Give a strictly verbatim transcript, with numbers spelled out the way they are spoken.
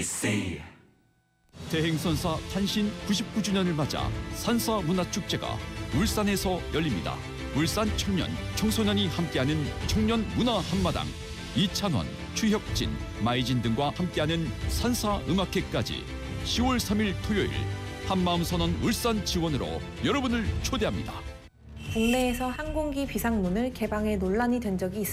엠비씨 대행선사 탄신 구십구 주년을 맞아 산사문화축제가 울산에서 열립니다. 울산 청년, 청소년이 함께하는 청년 문화 한마당, 이찬원, 추혁진, 마이진 등과 함께하는 산사음악회까지 시월 삼일 토요일 한마음선언 울산 지원으로 여러분을 초대합니다. 국내에서 항공기 비상문을 개방해 논란이 된 적이 있습니다.